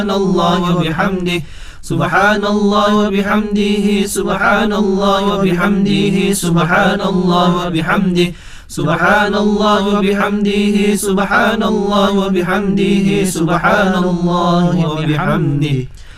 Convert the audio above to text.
الله وبحمده سبحان الله وبحمده سبحان الله وبحمده سبحان الله وبحمده سبحان الله وبحمده سبحان الله وبحمده سبحان الله وبحمده